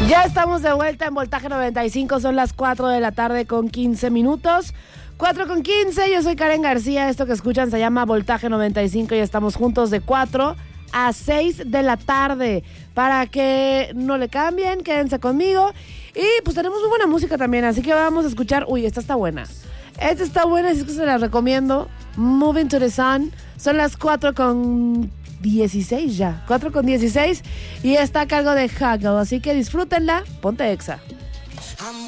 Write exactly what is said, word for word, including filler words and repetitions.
Ya estamos de vuelta en Voltaje noventa y cinco, son las cuatro de la tarde con quince minutos. cuatro con quince, yo soy Karen García, esto que escuchan se llama Voltaje noventa y cinco y estamos juntos de cuatro a seis de la tarde. Para que no le cambien, quédense conmigo. Y pues tenemos muy buena música también, así que vamos a escuchar. Uy, esta está buena. Esta está buena, así que se la recomiendo. Moving to the Sun. Son las cuatro con dieciséis ya. cuatro con dieciséis y está a cargo de Haggle, así que disfrútenla. Ponte Exa.